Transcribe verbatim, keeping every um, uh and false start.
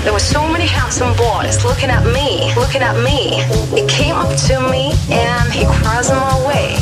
There were so many handsome boys looking at me, looking at me. He came up to me and he crossed my way.